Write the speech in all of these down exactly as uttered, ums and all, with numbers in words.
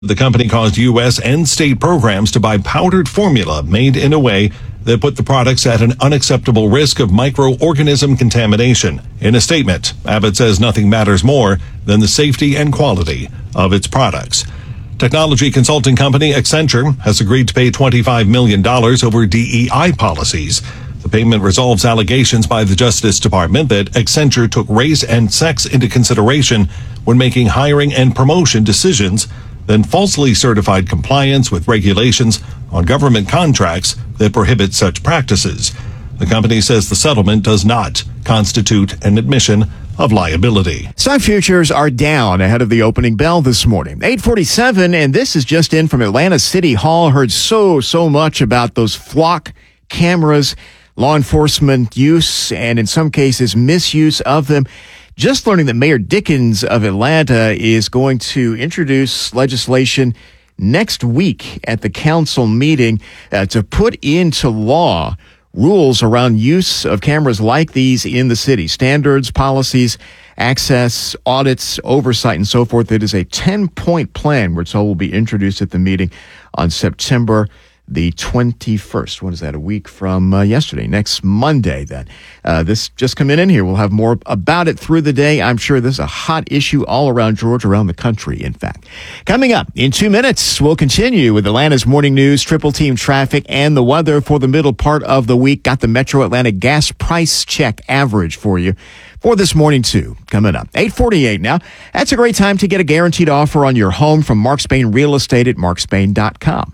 The company caused U S and state programs to buy powdered formula made in a way that put the products at an unacceptable risk of microorganism contamination. In a statement, Abbott says nothing matters more than the safety and quality of its products. Technology consulting company Accenture has agreed to pay twenty-five million dollars over D E I policies. The payment resolves allegations by the Justice Department that Accenture took race and sex into consideration when making hiring and promotion decisions, then falsely certified compliance with regulations on government contracts that prohibit such practices. The company says the settlement does not constitute an admission of liability. Stock futures are down ahead of the opening bell this morning. eight forty-seven, and this is just in from Atlanta City Hall. Heard so, so much about those flock cameras, law enforcement use, and in some cases misuse of them. Just learning that Mayor Dickens of Atlanta is going to introduce legislation next week at the council meeting uh, to put into law rules around use of cameras like these in the city. Standards, policies, access, audits, oversight, and so forth. It is a ten-point plan we're told will be introduced at the meeting on September the twenty-first. What is that? A week from uh, yesterday. Next Monday, then. Uh, this just coming in here. We'll have more about it through the day. I'm sure this is a hot issue all around Georgia, around the country, in fact. Coming up in two minutes, we'll continue with Atlanta's morning news, triple team traffic, and the weather for the middle part of the week. Got the Metro Atlanta gas price check average for you for this morning, too, coming up. eight forty-eight now. That's a great time to get a guaranteed offer on your home from Mark Spain Real Estate at mark spain dot com.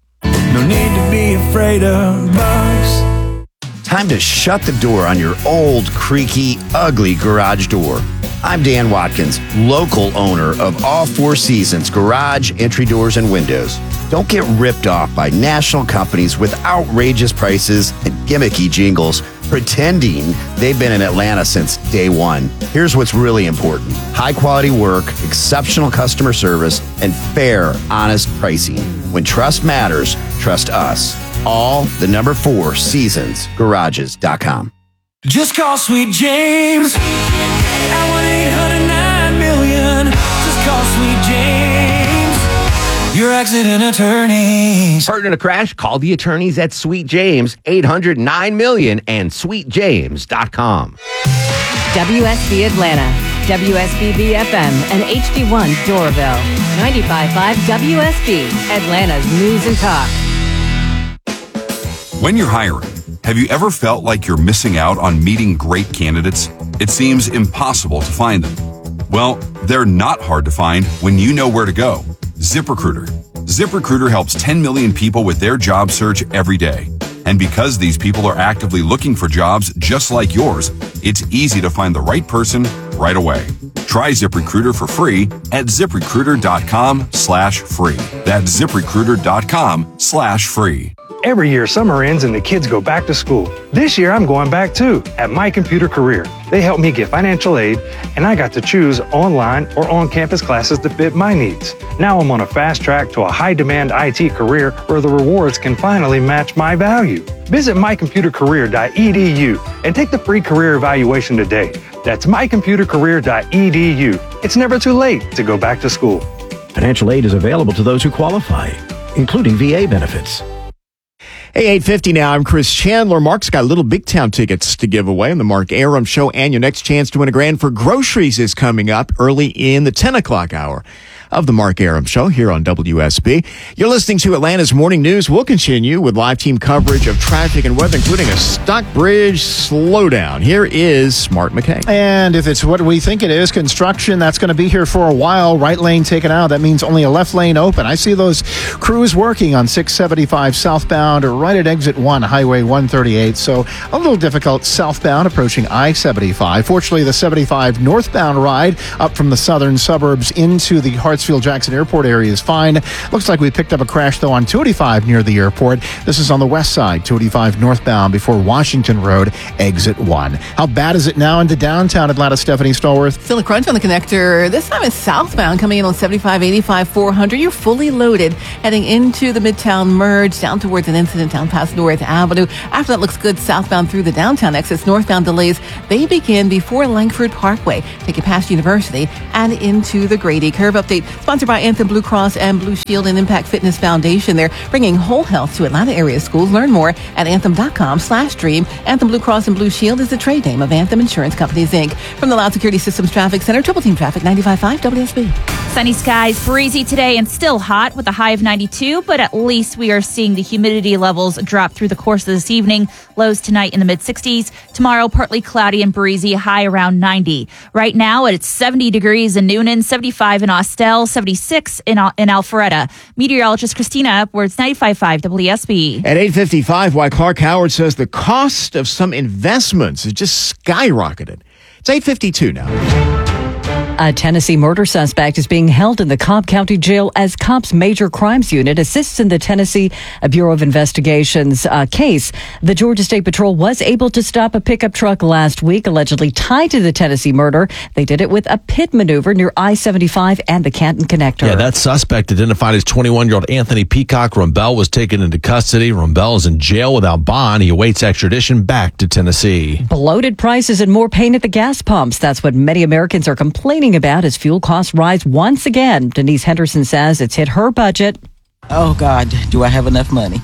No need to be afraid of bugs. Time to shut the door on your old, creaky, ugly garage door. I'm Dan Watkins, local owner of All Four Seasons Garage, Entry Doors, and Windows. Don't get ripped off by national companies with outrageous prices and gimmicky jingles pretending they've been in Atlanta since day one. Here's what's really important: high-quality work, exceptional customer service, and fair, honest pricing. When trust matters, trust us. All the number four seasons garages dot com. Just call Sweet James at one eight hundred nine million. Just call Sweet James, your accident attorneys. Hurt in a crash? Call the attorneys at Sweet James, eight hundred nine million and sweet james dot com. W S B Atlanta, W S B B F M, and H D one Doraville. ninety-five point five W S B, Atlanta's News and Talk. When you're hiring, have you ever felt like you're missing out on meeting great candidates? It seems impossible to find them. Well, they're not hard to find when you know where to go. ZipRecruiter. ZipRecruiter helps ten million people with their job search every day. And because these people are actively looking for jobs just like yours, it's easy to find the right person right away. Try ZipRecruiter for free at ZipRecruiter.com slash free. That's ZipRecruiter.com slash free. Every year, summer ends and the kids go back to school. This year, I'm going back too, at My Computer Career. They helped me get financial aid, and I got to choose online or on-campus classes to fit my needs. Now I'm on a fast track to a high-demand I T career where the rewards can finally match my value. Visit my computer career dot e d u and take the free career evaluation today. That's my computer career dot e d u. It's never too late to go back to school. Financial aid is available to those who qualify, including V A benefits. Hey, eight fifty now. I'm Chris Chandler. Mark's got little Big Town tickets to give away on the Mark Arum Show, and your next chance to win a grand for groceries is coming up early in the ten o'clock hour of the Mark Arum Show here on W S B. You're listening to Atlanta's Morning News. We'll continue with live team coverage of traffic and weather, including a Stockbridge slowdown. Here is Mark McKay. And if it's what we think it is, construction, that's going to be here for a while. Right lane taken out. That means only a left lane open. I see those crews working on six seventy-five southbound or right at exit one, Highway one thirty-eight. So a little difficult southbound approaching I seventy-five. Fortunately, the seventy-five northbound ride up from the southern suburbs into the Hartsfield-Jackson Airport area is fine. Looks like we picked up a crash, though, on two eighty-five near the airport. This is on the west side, two eighty-five northbound before Washington Road, exit one. How bad is it now into downtown Atlanta, Stephanie Stallworth? Still a crunch on the connector. This time it's southbound coming in on seventy-five eighty-five four hundred. You're fully loaded heading into the Midtown merge down towards an incident down past North Avenue. After that, looks good southbound through the downtown exits. Northbound delays, they begin before Langford Parkway. Take it past University and into the Grady Curve update. Sponsored by Anthem Blue Cross and Blue Shield and Impact Fitness Foundation. They're bringing whole health to Atlanta area schools. Learn more at anthem.com slash dream. Anthem Blue Cross and Blue Shield is the trade name of Anthem Insurance Companies, Incorporated. From the Loud Security Systems Traffic Center, Triple Team Traffic, ninety-five point five W S B. Sunny skies, breezy today, and still hot with a high of ninety-two, but at least we are seeing the humidity levels drop through the course of this evening. Lows tonight in the mid-sixties. Tomorrow, partly cloudy and breezy, high around ninety. Right now, it's seventy degrees in Noonan, seventy-five in Austell, seventy-six in, in Alpharetta. Meteorologist Christina Upwards, ninety-five point five W S B. At eight fifty-five, why Clark Howard says the cost of some investments has just skyrocketed. It's eight fifty-two now. A Tennessee murder suspect is being held in the Cobb County Jail as Cobb's Major Crimes Unit assists in the Tennessee Bureau of Investigation's uh, case. The Georgia State Patrol was able to stop a pickup truck last week allegedly tied to the Tennessee murder. They did it with a pit maneuver near I seventy-five and the Canton Connector. Yeah, that suspect, identified as twenty-one-year-old Anthony Peacock Rumbell, was taken into custody. Rumbell is in jail without bond. He awaits extradition back to Tennessee. Bloated prices and more pain at the gas pumps. That's what many Americans are complaining about as fuel costs rise once again. Denise Henderson says it's hit her budget. Oh, God, do I have enough money?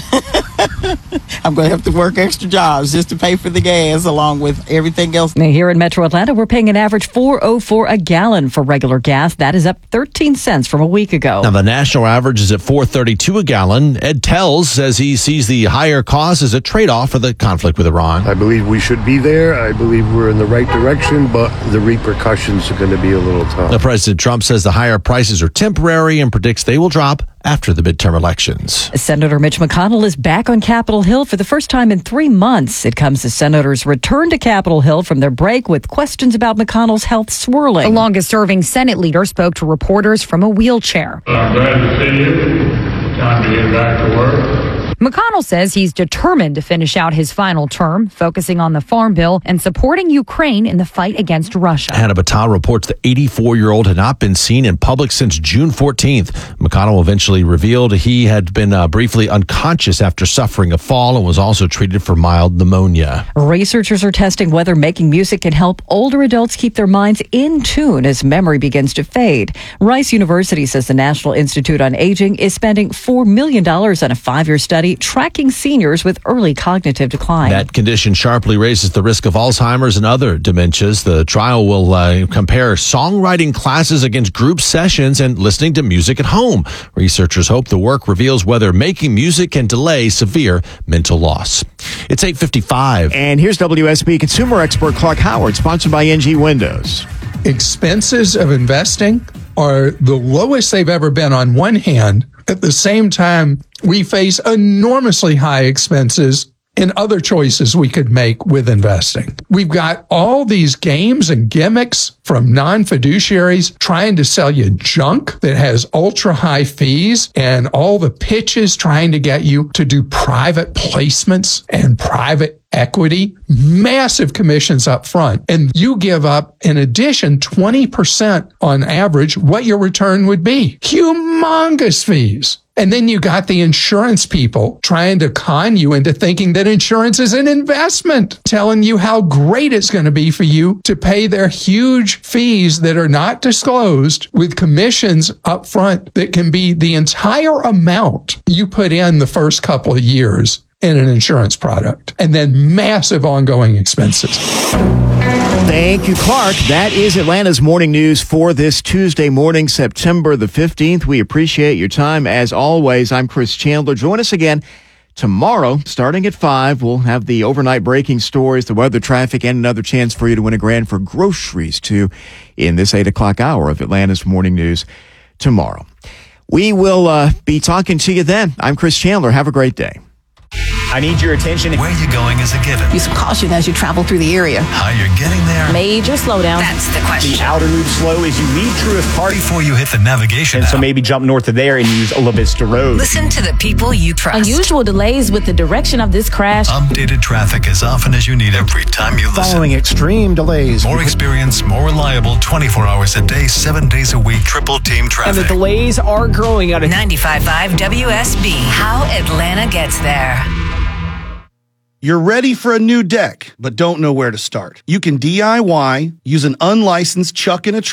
I'm going to have to work extra jobs just to pay for the gas along with everything else. Here in Metro Atlanta, we're paying an average four oh four a gallon for regular gas. That is up thirteen cents from a week ago. Now, the national average is at four thirty-two a gallon. Ed Tells says he sees the higher cost as a trade-off for the conflict with Iran. I believe we should be there. I believe we're in the right direction, but the repercussions are going to be a little tough. Now, President Trump says the higher prices are temporary and predicts they will drop after the midterm elections. Senator Mitch McConnell is back on Capitol Hill for the first time in three months. It comes as senators return to Capitol Hill from their break with questions about McConnell's health swirling. The longest-serving Senate leader spoke to reporters from a wheelchair. I'm glad to see you. Time to get back to work. McConnell says he's determined to finish out his final term, focusing on the Farm Bill and supporting Ukraine in the fight against Russia. Hannah Batal reports the eighty-four-year-old had not been seen in public since June fourteenth. McConnell eventually revealed he had been uh, briefly unconscious after suffering a fall and was also treated for mild pneumonia. Researchers are testing whether making music can help older adults keep their minds in tune as memory begins to fade. Rice University says the National Institute on Aging is spending four million dollars on a five-year study tracking seniors with early cognitive decline. That condition sharply raises the risk of Alzheimer's and other dementias. The trial will uh, compare songwriting classes against group sessions and listening to music at home. Researchers hope the work reveals whether making music can delay severe mental loss. It's eight fifty-five. And here's W S B consumer expert Clark Howard, sponsored by N G Windows. Expenses of investing are the lowest they've ever been on one hand. At the same time, we face enormously high expenses in other choices we could make with investing. We've got all these games and gimmicks from non-fiduciaries trying to sell you junk that has ultra high fees, and all the pitches trying to get you to do private placements and private equity, massive commissions up front. And you give up, in addition, twenty percent on average what your return would be. Humongous fees. And then you got the insurance people trying to con you into thinking that insurance is an investment, telling you how great it's going to be for you to pay their huge fees that are not disclosed with commissions up front that can be the entire amount you put in the first couple of years in an insurance product, and then massive ongoing expenses. Thank you, Clark. That is Atlanta's morning news for this Tuesday morning, September the fifteenth. We appreciate your time. As always, I'm Chris Chandler. Join us again tomorrow, starting at five. We'll have the overnight breaking stories, the weather, traffic, and another chance for you to win a grand for groceries, too, in this eight o'clock hour of Atlanta's morning news tomorrow. We will uh, be talking to you then. I'm Chris Chandler. Have a great day. I need your attention. Where you're going is a given. Use caution as you travel through the area. How you're getting there. Major slowdown. That's the question. The outer loop slow as you leave Truist Park. Before you hit the navigation And app. So maybe jump north of there and use Ola Vista Road. Listen to the people you trust. Unusual delays with the direction of this crash. Updated traffic as often as you need every time you listen. Following extreme delays. More experience, more reliable, twenty-four hours a day, seven days a week, triple team traffic. And the delays are growing out of ninety-five point five W S B. How Atlanta gets there. You're ready for a new deck, but don't know where to start. You can D I Y, use an unlicensed chuck in a truck,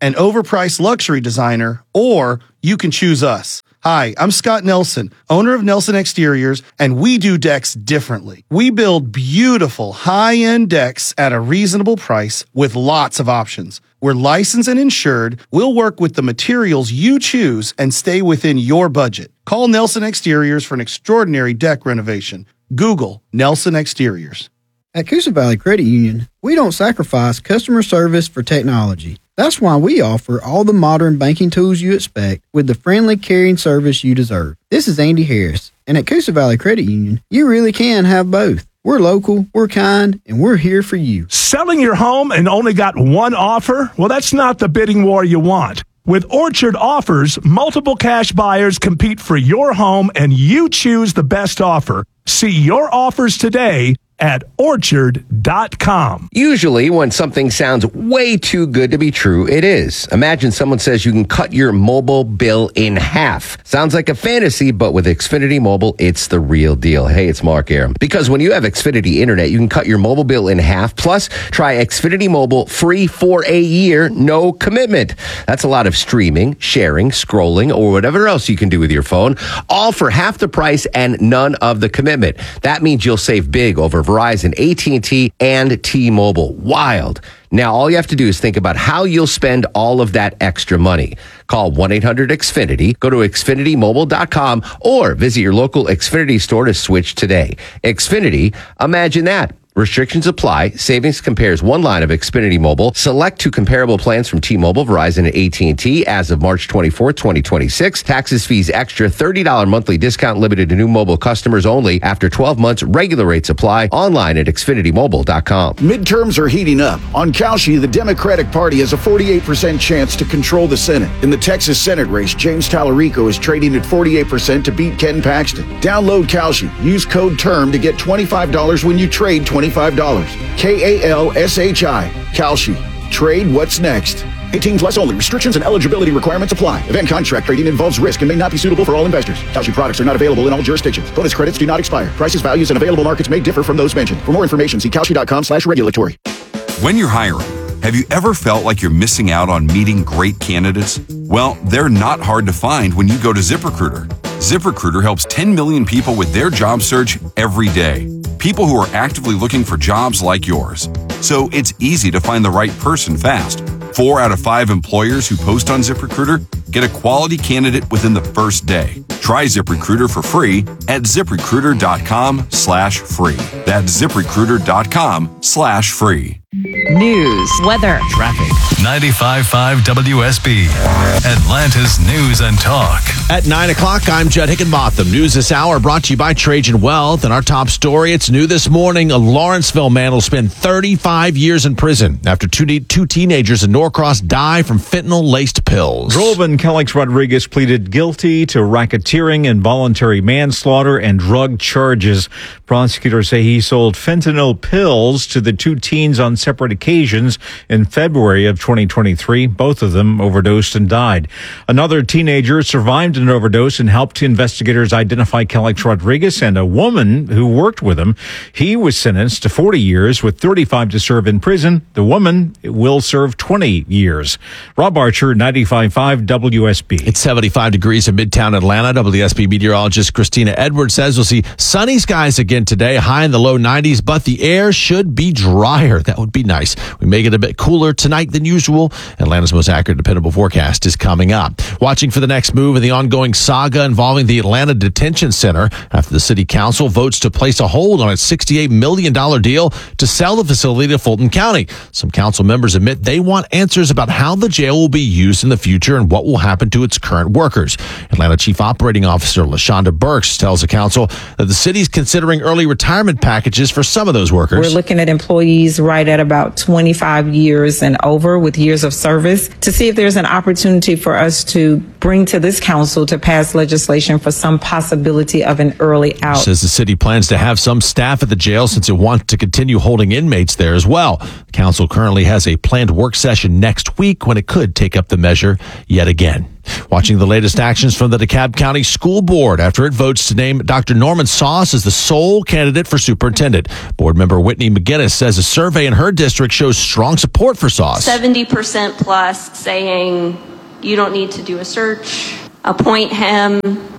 an overpriced luxury designer, or you can choose us. Hi, I'm Scott Nelson, owner of Nelson Exteriors, and we do decks differently. We build beautiful, high-end decks at a reasonable price with lots of options. We're licensed and insured. We'll work with the materials you choose and stay within your budget. Call Nelson Exteriors for an extraordinary deck renovation. Google Nelson Exteriors. At Coosa Valley Credit Union, we don't sacrifice customer service for technology. That's why we offer all the modern banking tools you expect with the friendly, caring service you deserve. This is Andy Harris, and at Coosa Valley Credit Union, you really can have both. We're local, we're kind, and we're here for you. Selling your home and only got one offer? Well, that's not the bidding war you want. With Orchard Offers, multiple cash buyers compete for your home, and you choose the best offer. See your offers today at orchard dot com. Usually, when something sounds way too good to be true, it is. Imagine someone says you can cut your mobile bill in half. Sounds like a fantasy, but with Xfinity Mobile, it's the real deal. Hey, it's Mark Aram. Because when you have Xfinity Internet, you can cut your mobile bill in half. Plus, try Xfinity Mobile free for a year, no commitment. That's a lot of streaming, sharing, scrolling, or whatever else you can do with your phone, all for half the price and none of the commitment. That means you'll save big over Verizon, A T and T, and T-Mobile. Wild. Now, all you have to do is think about how you'll spend all of that extra money. Call one eight hundred X Finity, go to xfinity mobile dot com, or visit your local Xfinity store to switch today. Xfinity, imagine that. Restrictions apply. Savings compares one line of Xfinity Mobile. Select two comparable plans from T-Mobile, Verizon, and A T and T as of March twenty-fourth, twenty twenty-six. Taxes, fees, extra, thirty dollars monthly discount limited to new mobile customers only. After twelve months, regular rates apply. Online at xfinity mobile dot com. Midterms are heating up. On Kalshi, the Democratic Party has a forty-eight percent chance to control the Senate. In the Texas Senate race, James Tallarico is trading at forty-eight percent to beat Ken Paxton. Download Kalshi. Use code TERM to get twenty-five dollars when you trade twenty-five dollars. K A L S H I. Kalshi. Trade what's next. eighteen plus only. Restrictions and eligibility requirements apply. Event contract trading involves risk and may not be suitable for all investors. Kalshi products are not available in all jurisdictions. Bonus credits do not expire. Prices, values, and available markets may differ from those mentioned. For more information, see kalshi dot com slash regulatory. When you're hiring, have you ever felt like you're missing out on meeting great candidates? Well, they're not hard to find when you go to ZipRecruiter. ZipRecruiter helps ten million people with their job search every day. People who are actively looking for jobs like yours. So it's easy to find the right person fast. Four out of five employers who post on ZipRecruiter get a quality candidate within the first day. Try ZipRecruiter for free at ziprecruiter dot com slash free. That's ziprecruiter dot com slash free. News, weather, traffic. ninety-five point five W S B, Atlanta's News and Talk. At nine o'clock, I'm Judd Hickenbotham. News this hour brought to you by Trajan Wealth. And our top story, it's new this morning. A Lawrenceville man will spend thirty-five years in prison after two, two teenagers in Norcross die from fentanyl-laced pills. Rolvin Kellex Rodriguez pleaded guilty to racketeering, involuntary manslaughter, and drug charges. Prosecutors say he sold fentanyl pills to the two teens on separate occasions in February of twenty twenty-three. Both of them overdosed and died. Another teenager survived an overdose and helped investigators identify Kellex Rodriguez and a woman who worked with him. He was sentenced to forty years with thirty-five to serve in prison. The woman will serve twenty years. Rob Archer, ninety-five point five W S B. It's seventy-five degrees in Midtown Atlanta. W S B meteorologist Christina Edwards says we'll see sunny skies again today, high in the low nineties, but the air should be drier. That would be nice. We may get a bit cooler tonight than usual. Atlanta's most accurate, dependable forecast is coming up. Watching for the next move in the ongoing saga involving the Atlanta Detention Center after the city council votes to place a hold on its sixty-eight million dollars deal to sell the facility to Fulton County. Some council members admit they want answers about how the jail will be used in the future and what will happen to its current workers. Atlanta Chief Operating Officer LaShonda Burks tells the council that the city's considering early retirement packages for some of those workers. We're looking at employees right at about twenty-five years and over with years of service to see if there's an opportunity for us to bring to this council to pass legislation for some possibility of an early out. Says the city plans to have some staff at the jail since it wants to continue holding inmates there as well. The council currently has a planned work session next week when it could take up the measure yet again. Watching the latest actions from the DeKalb County School Board after it votes to name Doctor Norman Sauce as the sole candidate for superintendent. Board member Whitney McGinnis says a survey in her district shows strong support for Sauce. seventy percent plus saying you don't need to do a search, appoint him,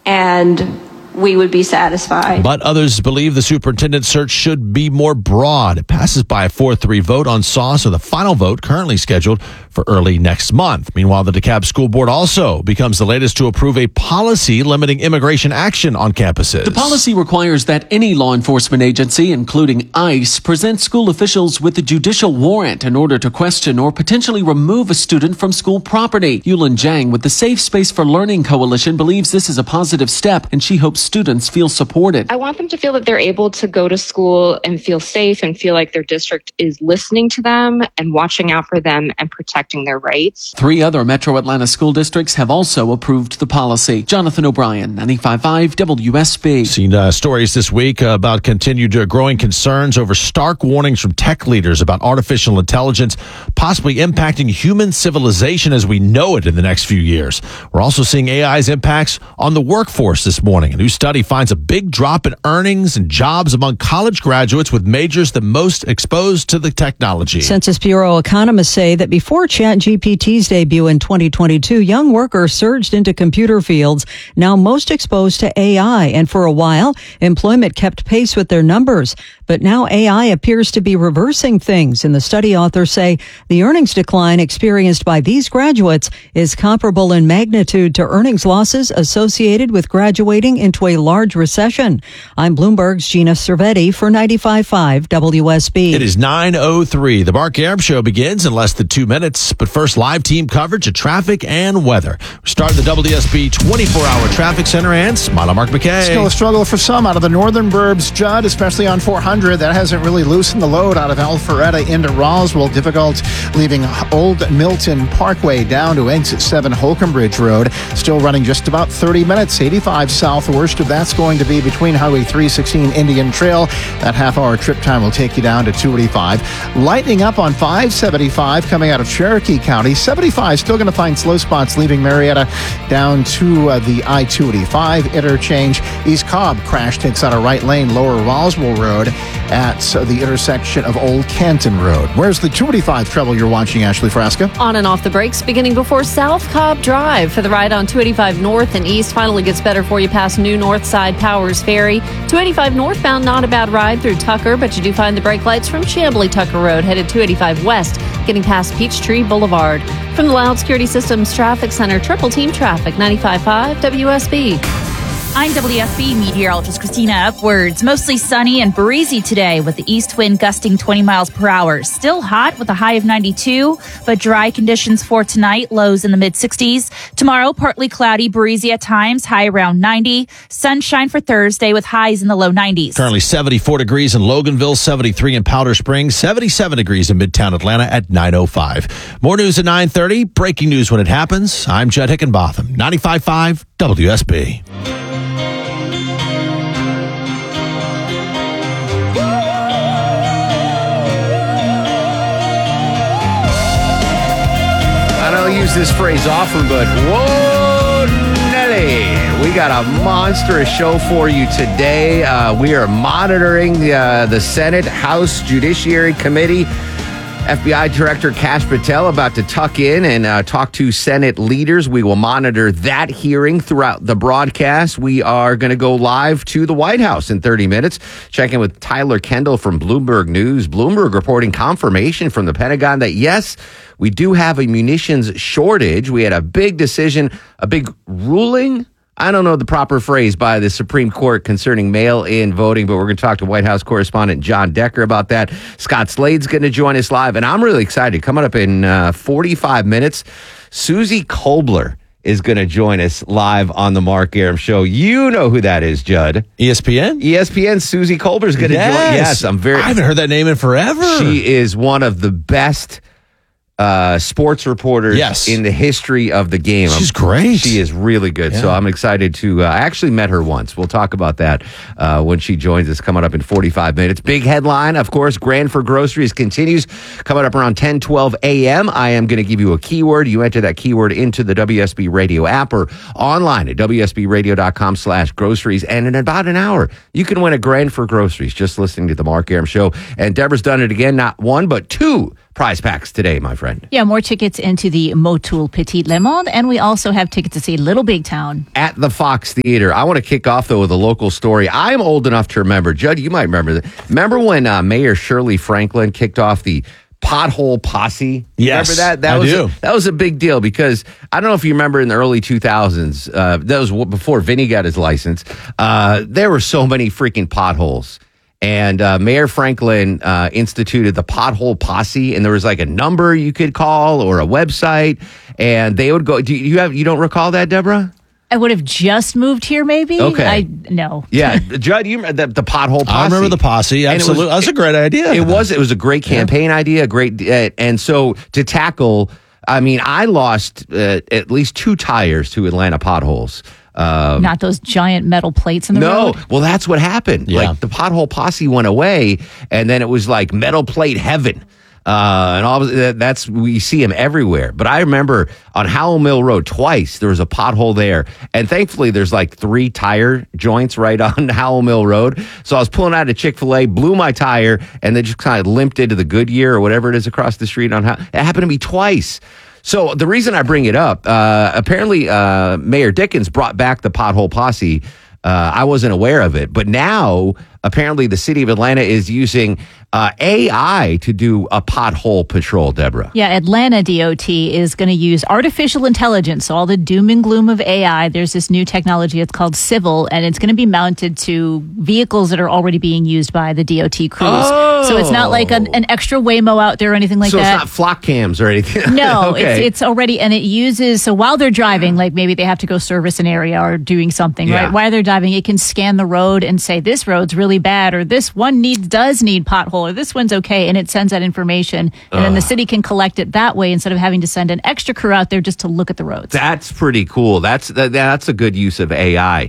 and we would be satisfied. But others believe the superintendent search should be more broad. It passes by a four three vote on Sauce, with the final vote currently scheduled for early next month. Meanwhile, the DeKalb School Board also becomes the latest to approve a policy limiting immigration action on campuses. The policy requires that any law enforcement agency, including ICE, present school officials with a judicial warrant in order to question or potentially remove a student from school property. Yulin Zhang with the Safe Space for Learning Coalition believes this is a positive step, and she hopes students feel supported. I want them to feel that they're able to go to school and feel safe and feel like their district is listening to them and watching out for them and protecting their rights. Three other Metro Atlanta school districts have also approved the policy. Jonathan O'Brien, ninety-five point five W S B. Seen uh, stories this week uh, about continued uh, growing concerns over stark warnings from tech leaders about artificial intelligence possibly impacting human civilization as we know it in the next few years. We're also seeing A I's impacts on the workforce this morning. A new study finds a big drop in earnings and jobs among college graduates with majors the most exposed to the technology. Census Bureau economists say that before ChatGPT's debut in twenty twenty-two, young workers surged into computer fields, now most exposed to A I. And for a while, employment kept pace with their numbers. But now A I appears to be reversing things. And the study authors say the earnings decline experienced by these graduates is comparable in magnitude to earnings losses associated with graduating into a large recession. I'm Bloomberg's Gina Cervetti for ninety-five point five W S B. It is nine oh three. The Mark Arum Show begins in less than two minutes. But first, live team coverage of traffic and weather. We start the W S B twenty-four hour traffic center and Smile Mark McKay. Still a struggle for some out of the northern burbs, Judd, especially on four hundred. That hasn't really loosened the load out of Alpharetta into Roswell. Difficult leaving Old Milton Parkway down to exit seven Holcomb Bridge Road. Still running just about thirty minutes. eighty-five south. The worst of that's going to be between Highway three sixteen Indian Trail. That half hour trip time will take you down to two eighty-five. Lightening up on five seventy-five coming out of Cherokee County. seventy-five still going to find slow spots leaving Marietta down to uh, the I two eighty-five interchange. East Cobb crash takes out a right lane lower Roswell Road at uh, the intersection of Old Canton Road. Where's the two eighty-five trouble you're watching, Ashley Frasca? On and off the brakes beginning before South Cobb Drive. For the ride on two eighty-five north and east, finally gets better for you past New North Side Powers Ferry. two eighty-five northbound, not a bad ride through Tucker, but you do find the brake lights from Chamblee Tucker Road, headed two eighty-five west, getting past Peachtree Boulevard. From the Loud Security Systems Traffic Center, Triple Team Traffic, ninety-five point five W S B. I'm W S B meteorologist Christina Upwards. Mostly sunny and breezy today with the east wind gusting twenty miles per hour. Still hot with a high of ninety-two, but dry conditions for tonight, lows in the mid sixties. Tomorrow, partly cloudy, breezy at times, high around ninety. Sunshine for Thursday with highs in the low nineties. Currently seventy-four degrees in Loganville, seventy-three in Powder Springs, seventy-seven degrees in Midtown Atlanta at nine oh five. More news at nine thirty. Breaking news when it happens. I'm Judd Hickenbotham, ninety-five point five W S B. Use this phrase often, but whoa, Nelly, we got a monstrous show for you today. Uh, we are monitoring the, uh, the Senate House Judiciary Committee. F B I Director Kash Patel about to tuck in and uh, talk to Senate leaders. We will monitor that hearing throughout the broadcast. We are going to go live to the White House in thirty minutes. Check in with Tyler Kendall from Bloomberg News. Bloomberg reporting confirmation from the Pentagon that, yes, we do have a munitions shortage. We had a big decision, a big ruling. I don't know the proper phrase by the Supreme Court concerning mail-in voting, but we're going to talk to White House correspondent John Decker about that. Scott Slade's going to join us live, and I'm really excited. Coming up in uh, forty-five minutes, Susie Kolber is going to join us live on the Mark Arum Show. You know who that is, Judd. E S P N? E S P N Susie Kolber is going to yes. join. Yes, I'm very. I haven't heard that name in forever. She is one of the best uh, sports reporters Yes. in the history of the game. She's great. She is really good. Yeah. So I'm excited to. Uh, I actually met her once. We'll talk about that uh, when she joins us coming up in forty-five minutes. Big headline, of course, Grand for Groceries continues coming up around ten twelve a.m. I am going to give you a keyword. You enter that keyword into the W S B Radio app or online at W S B radio dot com slash groceries. And in about an hour, you can win a Grand for Groceries just listening to the Mark Arum Show. And Deborah's done it again, not one, but two prize packs today, my friend. Yeah, more tickets into the Motul Petit Le Monde, and we also have tickets to see Little Big Town. At the Fox Theater. I want to kick off, though, with a local story. I'm old enough to remember. Judd, you might remember that. Remember when uh, Mayor Shirley Franklin kicked off the Pothole Posse? Yes, remember that? That I was do. A, that was a big deal because I don't know if you remember in the early two thousands, uh, that was before Vinny got his license, uh, there were so many freaking potholes. And uh, Mayor Franklin uh, instituted the Pothole Posse, and there was like a number you could call or a website, and they would go. Do you have? You don't recall that, Deborah? I would have just moved here, maybe. Okay. I no. Yeah, Judd, you remember the, the Pothole Posse? I remember the posse. And it was- Absolutely, that's a great idea. It was. It was a great campaign idea. Great, uh, and so to tackle. I mean, I lost uh, at least two tires to Atlanta potholes. Um, Not those giant metal plates in the no, road. well, that's what happened. Yeah. Like the Pothole Posse went away, and then it was like metal plate heaven. Uh, and all of that, that's we see them everywhere. But I remember on Howell Mill Road twice there was a pothole there, and thankfully there's like three tire joints right on Howell Mill Road. So I was pulling out of Chick-fil-A, blew my tire, and then just kind of limped into the Goodyear or whatever it is across the street on how it happened to me twice. So the reason I bring it up, uh, apparently uh, Mayor Dickens brought back the Pothole Posse. Uh, I wasn't aware of it, but now apparently the city of Atlanta is using uh, A I to do a pothole patrol, Deborah. Yeah, Atlanta D O T is going to use artificial intelligence. So all the doom and gloom of A I, there's this new technology. It's called Civil, and it's going to be mounted to vehicles that are already being used by the D O T crews. Oh. So it's not like an, an extra Waymo out there or anything like so that. it's not flock cams or anything? No, Okay. it's it's already, and it uses, so while they're driving, like maybe they have to go service an area or doing something, Yeah. right? While they're driving, it can scan the road and say, this road's really bad, or this one needs, does need pothole, or this one's okay, and it sends that information, and then the city can collect it that way instead of having to send an extra crew out there just to look at the roads. That's pretty cool. That's that, that's a good use of A I.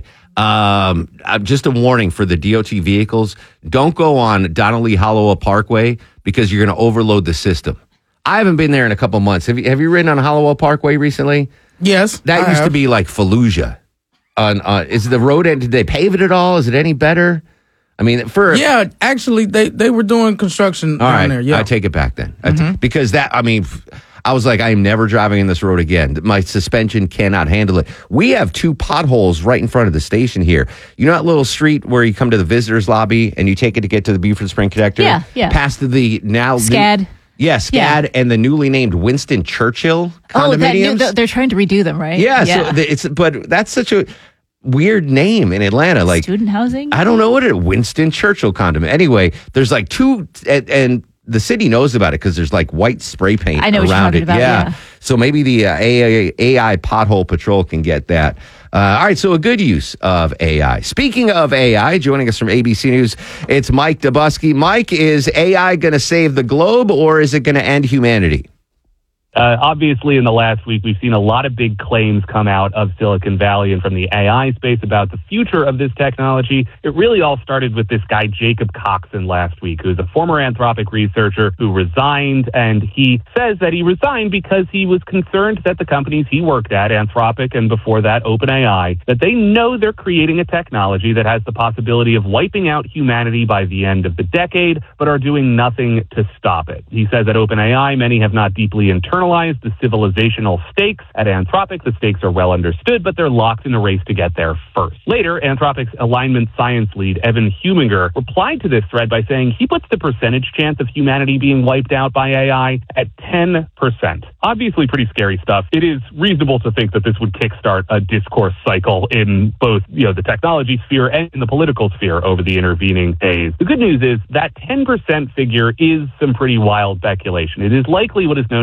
Um, uh, just a warning for the D O T vehicles: don't go on Donnelly Holloway Parkway because you're going to overload the system. I haven't been there in a couple months. Have you Have you ridden on Holloway Parkway recently? Yes, that I used to have. be like Fallujah. On uh, is the road? Did they pave it at all? Is it any better? I mean, for Yeah, actually, they, they were doing construction all down right, there. Yeah, I take it back then. I t- Mhm. because that, I mean, f- I was like, I am never driving in this road again. My suspension cannot handle it. We have two potholes right in front of the station here. You know that little street where you come to the visitors lobby and you take it to get to the Buford Spring Connector? Yeah, yeah. Past the now SCAD. New, yeah, SCAD Yeah. and the newly named Winston Churchill Oh, that new, condominiums. th- they're trying to redo them, right? yeah, so the, it's but that's such a weird name in Atlanta. Like Student housing? I don't know what it Winston Churchill condom. Anyway, there's like two, and, and the city knows about it because there's like white spray paint I know what you're around talking it. about, yeah. So maybe the uh, A I, A I pothole patrol can get that. Uh, all right, so a good use of A I. Speaking of A I, joining us from A B C News, it's Mike Dubusky. Mike, is A I going to save the globe or is it going to end humanity? Uh, obviously, in the last week, we've seen a lot of big claims come out of Silicon Valley and from the A I space about the future of this technology. It really all started with this guy, Jacob Coxon, last week, who's a former Anthropic researcher who resigned. And he says that he resigned because he was concerned that the companies he worked at, Anthropic and before that, OpenAI, that they know they're creating a technology that has the possibility of wiping out humanity by the end of the decade, but are doing nothing to stop it. He says at OpenAI, many have not deeply internalized the civilizational stakes. At Anthropic, the stakes are well understood, but they're locked in a race to get there first. Later, Anthropic's alignment science lead, Evan Huminger, replied to this thread by saying he puts the percentage chance of humanity being wiped out by A I at ten percent. Obviously pretty scary stuff. It is reasonable to think that this would kickstart a discourse cycle in both, you know, the technology sphere and in the political sphere over the intervening days. The good news is that ten percent figure is some pretty wild speculation. It is likely what is known as a key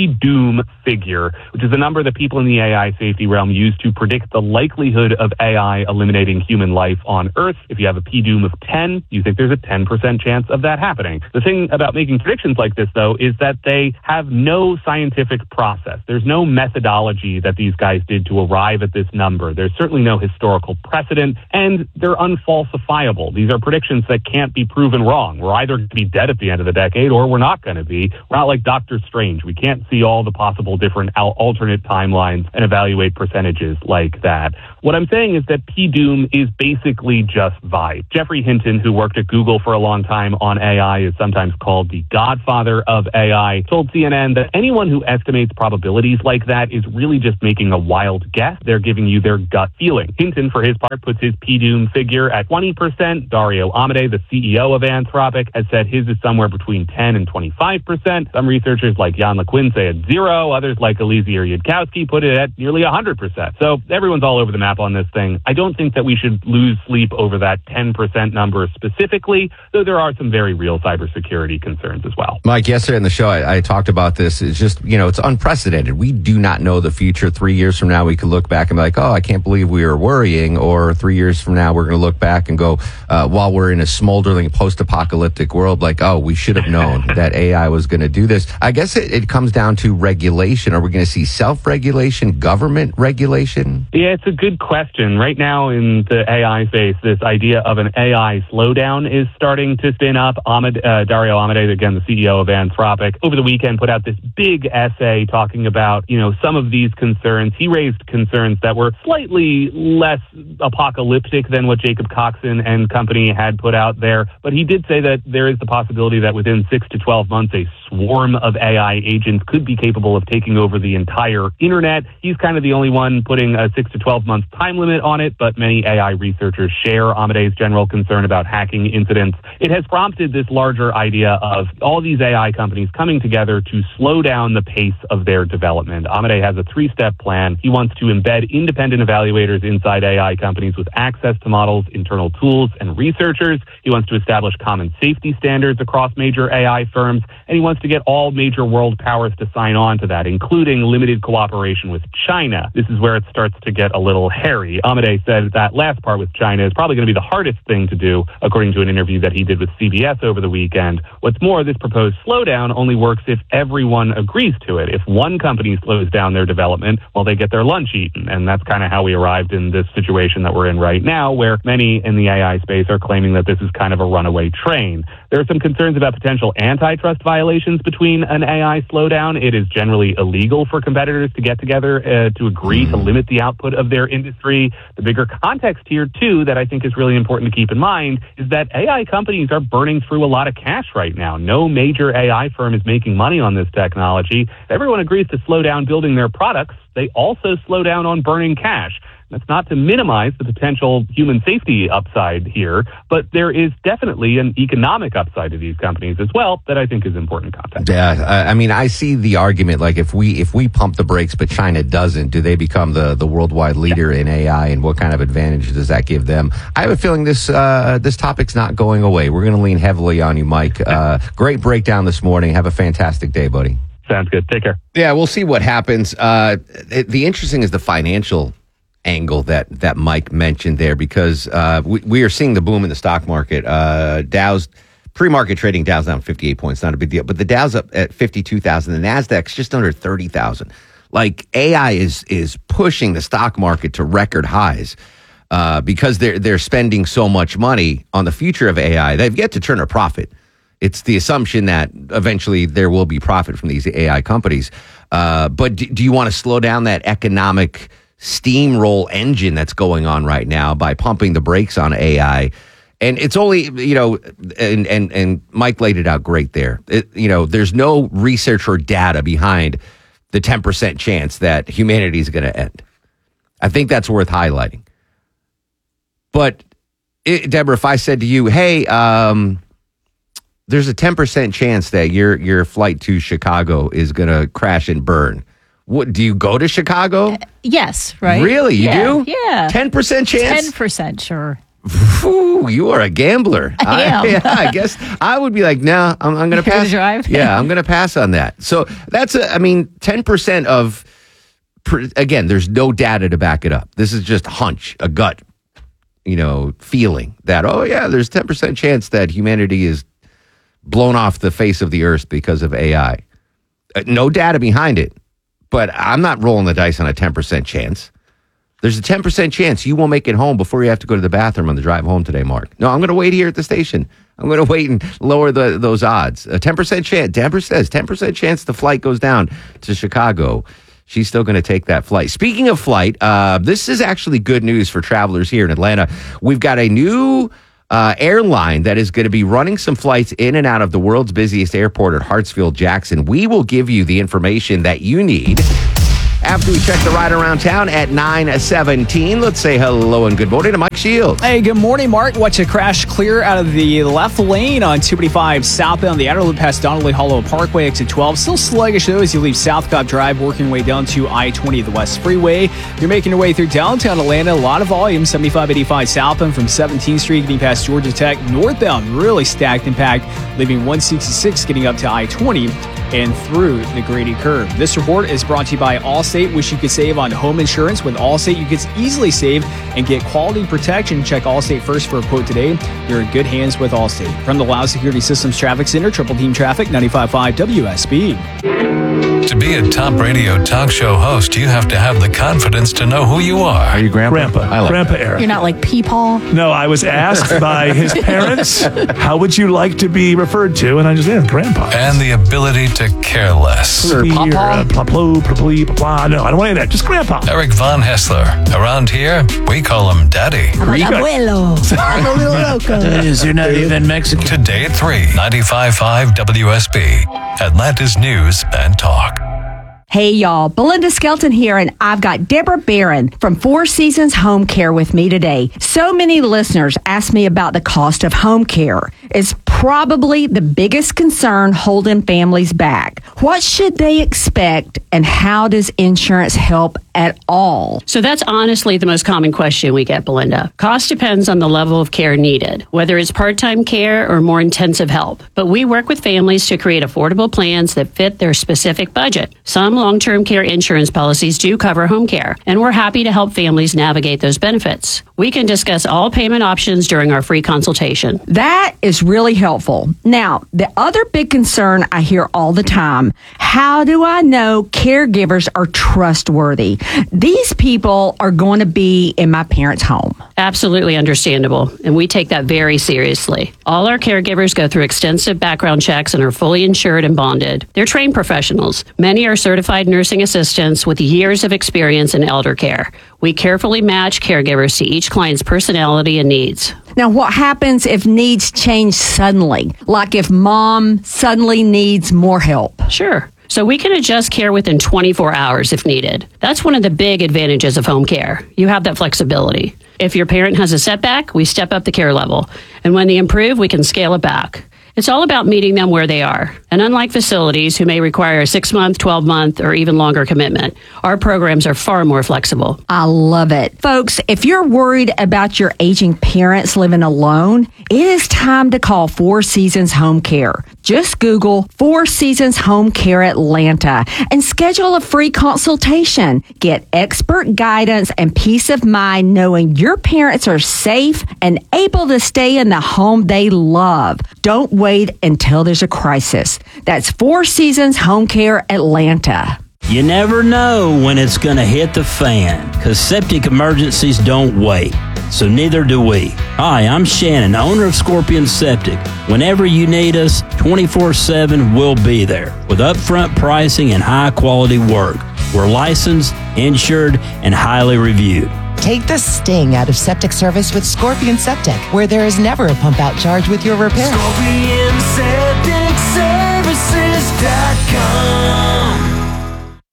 P-doom figure, which is a number that people in the A I safety realm use to predict the likelihood of A I eliminating human life on Earth. If you have a P-doom of ten, you think there's a ten percent chance of that happening. The thing about making predictions like this, though, is that they have no scientific process. There's no methodology that these guys did to arrive at this number. There's certainly no historical precedent, and they're unfalsifiable. These are predictions that can't be proven wrong. We're either going to be dead at the end of the decade or we're not going to be. We're not like Doctor Strange. We can't see all the possible different al- alternate timelines and evaluate percentages like that. What I'm saying is that P-doom is basically just vibe. Jeffrey Hinton, who worked at Google for a long time on A I, is sometimes called the godfather of A I, told C N N that anyone who estimates probabilities like that is really just making a wild guess. They're giving you their gut feeling. Hinton, for his part, puts his P-doom figure at twenty percent. Dario Amodei, the C E O of Anthropic, has said his is somewhere between ten and twenty-five percent. Some researchers like Jan LeCun say it's zero. Others like Eliezer Yudkowsky put it at nearly one hundred percent. So everyone's all over the map on this thing. I don't think that we should lose sleep over that ten percent number specifically, though there are some very real cybersecurity concerns as well. Mike, yesterday on the show, I, I talked about this. It's just, you know, it's unprecedented. We do not know the future. Three years from now, we could look back and be like, oh, I can't believe we were worrying. Or three years from now, we're going to look back and go, uh, while we're in a smoldering post-apocalyptic world, like, oh, we should have known that A I was going to do this. I guess it, it comes down to regulation. Are we going to see self-regulation, government regulation? Yeah, it's a good question. Right now in the A I space, this idea of an A I slowdown is starting to spin up. Ahmed, uh, Dario Amodei, again, the C E O of Anthropic, over the weekend put out this big essay talking about, you know, some of these concerns. He raised concerns that were slightly less apocalyptic than what Jacob Coxon and company had put out there. But he did say that there is the possibility that within six to twelve months, a swarm of A I agents could be capable of taking over the entire internet. He's kind of the only one putting a six to twelve month time limit on it, but many A I researchers share Amodei's general concern about hacking incidents. It has prompted this larger idea of all these A I companies coming together to slow down the pace of their development. Amodei has a three-step plan. He wants to embed independent evaluators inside A I companies with access to models, internal tools, and researchers. He wants to establish common safety standards across major A I firms, and he wants to get all major world powers to sign on to that, including limited cooperation with China. This is where it starts to get a little hairy. Amodei said that last part with China is probably going to be the hardest thing to do, according to an interview that he did with C B S over the weekend. What's more, this proposed slowdown only works if everyone agrees to it. If one company slows down their development, well, they get their lunch eaten. And that's kind of how we arrived in this situation that we're in right now, where many in the A I space are claiming that this is kind of a runaway train. There are some concerns about potential antitrust violations between an A I slowdown. It is generally illegal for competitors to get together uh, to agree to limit the output of their industry. The bigger context here, too, that I think is really important to keep in mind is that A I companies are burning through a lot of cash right now. No major A I firm is making money on this technology. If everyone agrees to slow down building their products, they also slow down on burning cash. That's not to minimize the potential human safety upside here, but there is definitely an economic upside to these companies as well that I think is important context. Yeah, I mean, I see the argument, like if we if we pump the brakes but China doesn't, do they become the, the worldwide leader yeah. in A I, and what kind of advantage does that give them? I have a feeling this uh, this topic's not going away. We're going to lean heavily on you, Mike. Uh, great breakdown this morning. Have a fantastic day, buddy. Sounds good. Take care. Yeah, we'll see what happens. Uh, it, the interesting is the financial angle that that Mike mentioned there, because uh, we, we are seeing the boom in the stock market. Uh, Dow's pre-market trading, Dow's down fifty-eight points, not a big deal, but the Dow's up at fifty-two thousand. The Nasdaq's just under thirty thousand. Like A I is is pushing the stock market to record highs uh, because they're they're spending so much money on the future of A I. They've yet to turn a profit. It's the assumption that eventually there will be profit from these A I companies. Uh, but do, do you want to slow down that economic steamroll engine that's going on right now by pumping the brakes on A I? And it's only, you know, and and and Mike laid it out great there. It, you know, there's no research or data behind the ten percent chance that humanity is going to end. I think that's worth highlighting. But it, Deborah, if I said to you, hey, um, there's a ten percent chance that your your flight to Chicago is going to crash and burn. What, do you go to Chicago? Uh, yes, right? Really? You yeah, do? Yeah. ten percent chance? ten percent, sure. Ooh, you are a gambler. I am. yeah, I guess I would be like, no, I'm, I'm going to pass. Drive? Yeah, I'm going to pass on that. So that's, a, I mean, ten percent of, again, there's no data to back it up. This is just hunch, a gut, you know, feeling that, oh, yeah, there's ten percent chance that humanity is blown off the face of the earth because of A I. Uh, no data behind it, but I'm not rolling the dice on a ten percent chance. There's a ten percent chance you won't make it home before you have to go to the bathroom on the drive home today, Mark. No, I'm going to wait here at the station. I'm going to wait and lower the, those odds. A ten percent chance, Deborah says, ten percent chance the flight goes down to Chicago. She's still going to take that flight. Speaking of flight, uh, this is actually good news for travelers here in Atlanta. We've got a new uh, airline that is going to be running some flights in and out of the world's busiest airport at Hartsfield-Jackson. We will give you the information that you need after we check the ride around town at nine seventeen. Let's say hello and good morning to Mike Shields. Hey, good morning, Mark. Watch a crash clear out of the left lane on two eighty-five southbound, the outer loop past Donnelly Hollow Parkway, exit twelve. Still sluggish, though, as you leave South Cobb Drive, working your way down to I twenty, the West Freeway. You're making your way through downtown Atlanta. A lot of volume, seventy-five eighty-five southbound from seventeenth Street, getting past Georgia Tech. Northbound, really stacked and packed, leaving one sixty-six, getting up to I twenty and through the Grady Curve. This report is brought to you by Allstate. Wish you could save on home insurance. With Allstate, you can easily save and get quality protection. Check Allstate first for a quote today. You're in good hands with Allstate. From the Loud Security Systems Traffic Center, Triple Team Traffic, ninety-five point five W S B. To be a top radio talk show host, you have to have the confidence to know who you are. Are you Grandpa? Grandpa. I like Grandpa that. Eric. You're not like Peepaw. No, I was asked by his parents, how would you like to be referred to? And I just said, Grandpa. And the ability to care less. Or Papa? Pla-plo, pla-plee, pla-pla. No, I don't want any of that. Just Grandpa. Eric Von Hessler. Around here, we call him Daddy. Abuelo. I'm a little loco. Is you're not even Mexican. Today at three, ninety-five point five W S B. Atlanta's News and Talk. Hey y'all, Belinda Skelton here, and I've got Deborah Barron from Four Seasons Home Care with me today. So many listeners ask me about the cost of home care. It's probably the biggest concern holding families back. What should they expect, and how does insurance help at all? So that's honestly the most common question we get, Belinda. Cost depends on the level of care needed, whether it's part-time care or more intensive help. But we work with families to create affordable plans that fit their specific budget. Some long-term care insurance policies do cover home care, and we're happy to help families navigate those benefits. We can discuss all payment options during our free consultation. That is really helpful. Now, the other big concern I hear all the time, how do I know caregivers are trustworthy? These people are going to be in my parents' home. Absolutely understandable, and we take that very seriously. All our caregivers go through extensive background checks and are fully insured and bonded. They're trained professionals. Many are certified nursing assistants with years of experience in elder care. We carefully match caregivers to each client's personality and needs. Now, what happens if needs change suddenly? Like if mom suddenly needs more help? Sure. So we can adjust care within twenty-four hours if needed. That's one of the big advantages of home care. You have that flexibility. If your parent has a setback, we step up the care level. And when they improve, we can scale it back. It's all about meeting them where they are. And unlike facilities who may require a six-month, twelve-month, or even longer commitment, our programs are far more flexible. I love it. Folks, if you're worried about your aging parents living alone, it is time to call Four Seasons Home Care. Just Google Four Seasons Home Care Atlanta and schedule a free consultation. Get expert guidance and peace of mind knowing your parents are safe and able to stay in the home they love. Don't wait until there's a crisis. That's Four Seasons Home Care Atlanta. You never know when it's going to hit the fan, because septic emergencies don't wait. So neither do we. Hi, I'm Shannon, owner of Scorpion Septic. Whenever you need us, twenty-four seven, we'll be there with upfront pricing and high-quality work. We're licensed, insured, and highly reviewed. Take the sting out of septic service with Scorpion Septic, where there is never a pump-out charge with your repair. Scorpion Septic Services dot com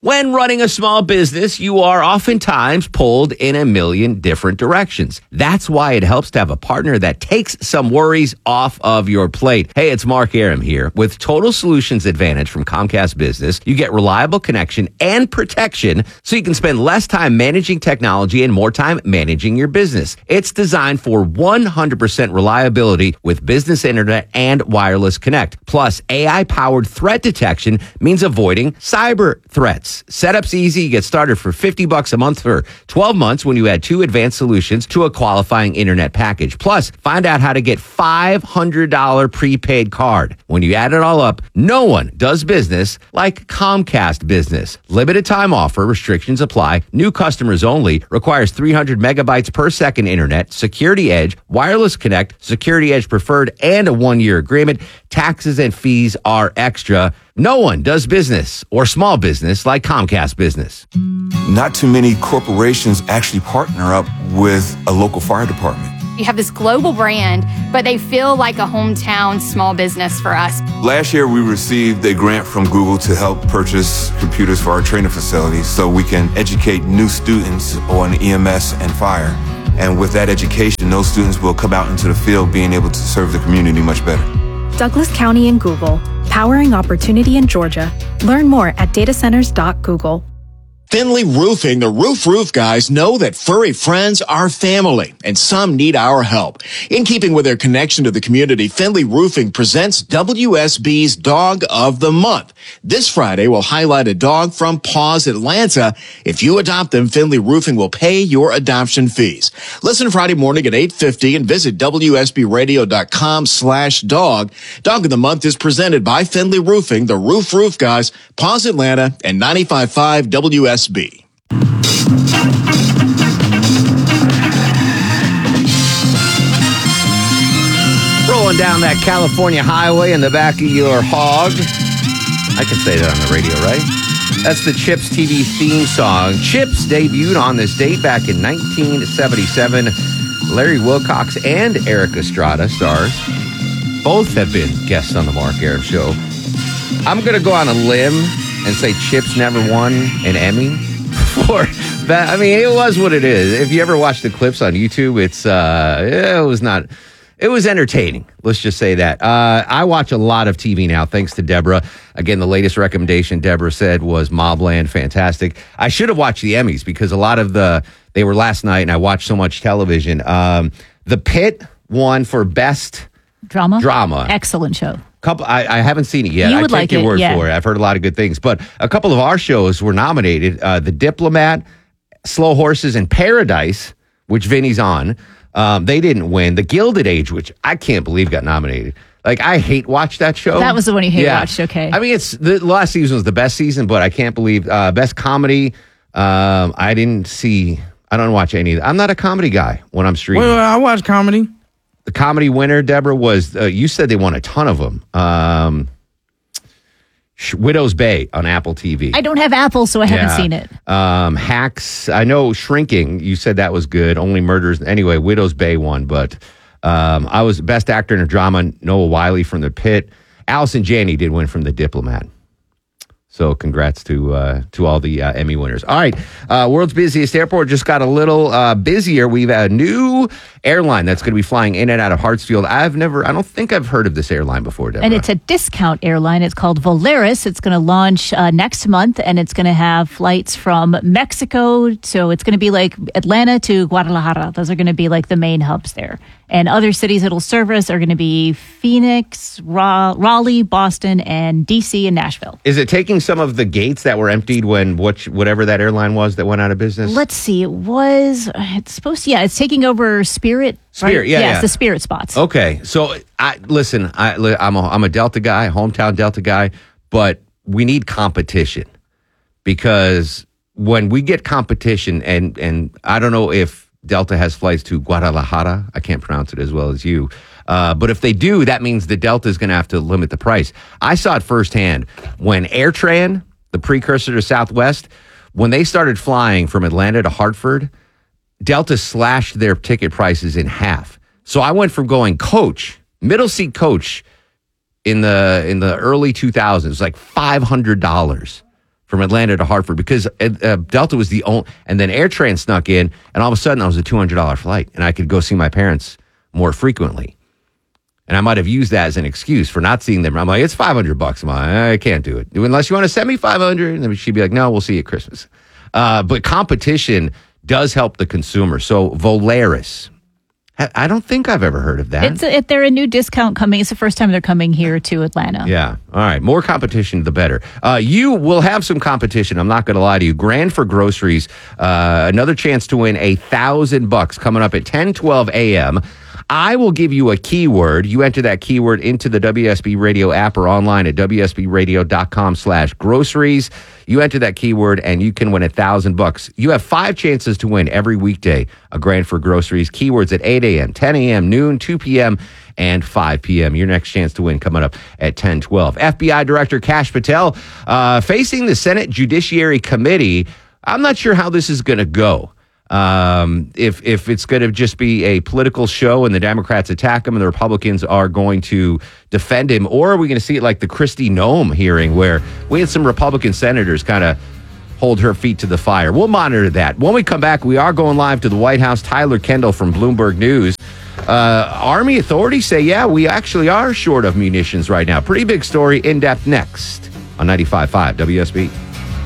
When running a small business, you are oftentimes pulled in a million different directions. That's why it helps to have a partner that takes some worries off of your plate. Hey, it's Mark Aram here. With Total Solutions Advantage from Comcast Business, you get reliable connection and protection so you can spend less time managing technology and more time managing your business. It's designed for one hundred percent reliability with business internet and wireless connect. Plus, A I-powered threat detection means avoiding cyber threats. Setup's easy. You get started for fifty bucks a month for twelve months when you add two advanced solutions to a qualifying internet package. Plus, find out how to get five hundred dollars prepaid card. When you add it all up, no one does business like Comcast Business. Limited time offer. Restrictions apply. New customers only. Requires three hundred megabytes per second internet, Security Edge, Wireless Connect, Security Edge Preferred, and a one-year agreement. Taxes and fees are extra. No one does business or small business like Comcast Business. Not too many corporations actually partner up with a local fire department. You have this global brand, but they feel like a hometown small business for us. Last year, we received a grant from Google to help purchase computers for our training facilities so we can educate new students on E M S and fire. And with that education, those students will come out into the field being able to serve the community much better. Douglas County and Google, powering opportunity in Georgia. Learn more at datacenters dot google. Finley Roofing, the Roof Roof guys, know that furry friends are family, and some need our help. In keeping with their connection to the community, Finley Roofing presents W S B's Dog of the Month. This Friday, we'll highlight a dog from Paws Atlanta. If you adopt them, Finley Roofing will pay your adoption fees. Listen Friday morning at eight fifty and visit W S B radio dot com slash dog. Dog of the Month is presented by Finley Roofing, the Roof Roof guys, Paws Atlanta, and ninety-five point five W S B. Rolling down that California highway in the back of your hog. I can say that on the radio, right? That's the Chips T V theme song. Chips debuted on this date back in nineteen seventy-seven. Larry Wilcox and Eric Estrada, stars, both have been guests on the Mark Aram Show. I'm going to go on a limb and say Chips never won an Emmy for that. I mean, it was what it is. If you ever watch the clips on YouTube, it's uh, it was not. It was entertaining. Let's just say that. Uh, I watch a lot of T V now, thanks to Deborah. Again, the latest recommendation Deborah said was Mobland. Fantastic. I should have watched the Emmys because a lot of the they were last night, and I watched so much television. Um, The Pit won for best drama. Drama. Excellent show. Couple, I, I haven't seen it yet. You I would take like your it, word yeah. for it. I've heard a lot of good things. But a couple of our shows were nominated. Uh, The Diplomat, Slow Horses, and Paradise, which Vinny's on. Um, they didn't win. The Gilded Age, which I can't believe got nominated. Like, I hate watch that show. That was the one you hate Yeah. watched, okay. I mean, it's the last season was the best season, but I can't believe uh, best comedy. Um, I didn't see. I don't watch any. I'm not a comedy guy when I'm streaming. Well, I watch comedy. The comedy winner, Deborah, was uh, you said they won a ton of them. Um, Widow's Bay on Apple T V. I don't have Apple, so I haven't Yeah. seen it. Um, Hacks. I know Shrinking. You said that was good. Only Murders. Anyway, Widow's Bay won, but um, I was best actor in a drama. Noah Wiley from The Pit. Allison Janney did win from The Diplomat. So congrats to uh, to all the uh, Emmy winners. All right, uh, world's busiest airport just got a little uh, busier. We've a new airline that's going to be flying in and out of Hartsfield. I've never, I don't think I've heard of this airline before, Deborah. And it's a discount airline. It's called Volaris. It's going to launch uh, next month, and it's going to have flights from Mexico. So it's going to be like Atlanta to Guadalajara. Those are going to be like the main hubs there. And other cities it'll service are going to be Phoenix, Ra- Raleigh, Boston, and D C and Nashville. Is it taking some of the gates that were emptied when what, whatever that airline was that went out of business? Let's see. It was, it's supposed to, yeah, it's taking over Spirit. Spirit, right? yeah, yeah. yeah. It's the Spirit spots. Okay, so I listen. I, I'm a, I'm a Delta guy, hometown Delta guy, but we need competition because when we get competition, and and I don't know if Delta has flights to Guadalajara. I can't pronounce it as well as you. Uh, but if they do, that means the Delta is going to have to limit the price. I saw it firsthand when AirTran, the precursor to Southwest, when they started flying from Atlanta to Hartford, Delta slashed their ticket prices in half. So I went from going coach, middle seat coach in the in the early two thousands, like five hundred dollars from Atlanta to Hartford because uh, Delta was the only, and then AirTran snuck in, and all of a sudden I was a two hundred dollars flight, and I could go see my parents more frequently. And I might have used that as an excuse for not seeing them. I'm like, it's five hundred bucks, Mom. I can't do it. Unless you want to send me five hundred. And then she'd be like, no, we'll see you at Christmas. Uh, but competition does help the consumer. So Volaris, I don't think I've ever heard of that. It's a, they're a new discount coming. It's the first time they're coming here to Atlanta. Yeah. All right. More competition, the better. Uh, you will have some competition. I'm not going to lie to you. Grand for groceries. Uh, another chance to win a thousand bucks coming up at ten twelve a.m. I will give you a keyword. You enter that keyword into the W S B Radio app or online at W S B radio dot com slash groceries. You enter that keyword and you can win a thousand bucks. You have five chances to win every weekday a grand for groceries. Keywords at eight a.m., ten a.m., noon, two p.m., and five p.m. Your next chance to win coming up at ten twelve. F B I Director Kash Patel uh, facing the Senate Judiciary Committee. I'm not sure how this is going to go. Um, if if it's going to just be a political show and the Democrats attack him and the Republicans are going to defend him, or are we going to see it like the Kristi Noem hearing where we had some Republican senators kind of hold her feet to the fire? We'll monitor that. When we come back, we are going live to the White House. Tyler Kendall from Bloomberg News. Uh, Army authorities say, yeah, we actually are short of munitions right now. Pretty big story. In depth next on ninety-five point five W S B.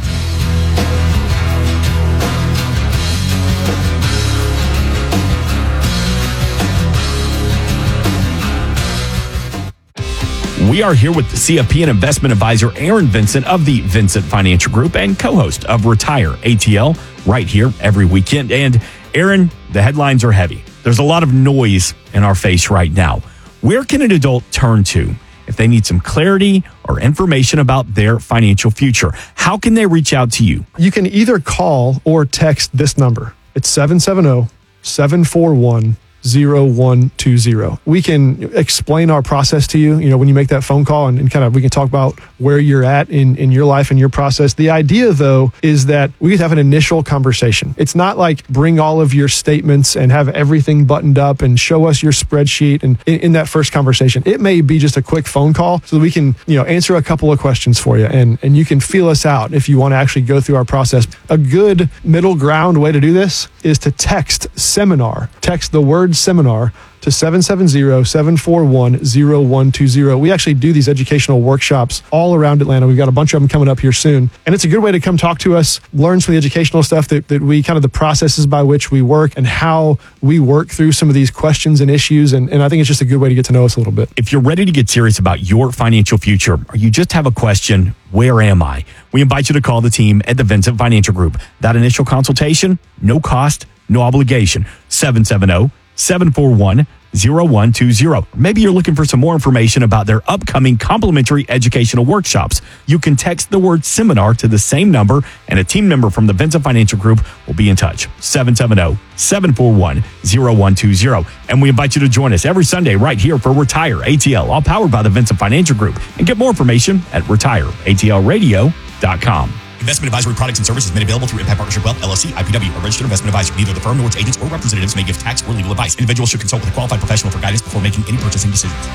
We are here with the C F P and investment advisor Aaron Vincent of the Vincent Financial Group and co-host of Retire A T L right here every weekend. And Aaron, the headlines are heavy. There's a lot of noise in our face right now. Where can an adult turn to if they need some clarity or information about their financial future? How can they reach out to you? You can either call or text this number. It's seven seven zero, seven four one, zero one two zero. We can explain our process to you, you know, when you make that phone call and, and kind of we can talk about where you're at in, in your life and your process. The idea, though, is that we have an initial conversation. It's not like bring all of your statements and have everything buttoned up and show us your spreadsheet. And in, in that first conversation, it may be just a quick phone call so that we can, you know, answer a couple of questions for you and, and you can feel us out if you want to actually go through our process. A good middle ground way to do this is to text seminar, text the word seminar to seven seven zero, seven four one, zero one two zero. We actually do these educational workshops all around Atlanta. We've got a bunch of them coming up here soon. And it's a good way to come talk to us, learn some of the educational stuff that, that we kind of the processes by which we work and how we work through some of these questions and issues. And, and I think it's just a good way to get to know us a little bit. If you're ready to get serious about your financial future or you just have a question, where am I? We invite you to call the team at the Vincent Financial Group. That initial consultation, no cost, no obligation. seven seven zero, seven four one, zero one two zero. Maybe you're looking for some more information about their upcoming complimentary educational workshops. You can text the word seminar to the same number and a team member from the Vincent Financial Group will be in touch. seven seven zero, seven four one, zero one two zero. And we invite you to join us every Sunday right here for Retire A T L, all powered by the Vincent Financial Group. And get more information at retire A T L radio dot com. Investment advisory products and services made available through Impact Partnership Wealth, L L C, I P W, a registered investment advisor. Neither the firm nor its agents or representatives may give tax or legal advice. Individuals should consult with a qualified professional for guidance before making any purchasing decisions.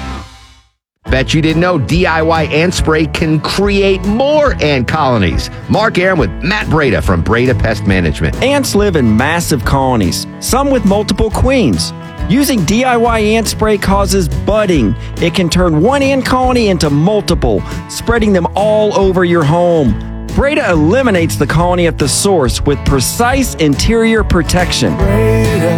Bet you didn't know D I Y ant spray can create more ant colonies. Mark Aaron with Matt Breda from Breda Pest Management. Ants live in massive colonies, some with multiple queens. Using D I Y ant spray causes budding. It can turn one ant colony into multiple, spreading them all over your home. Breda eliminates the colony at the source with precise interior protection. Breda,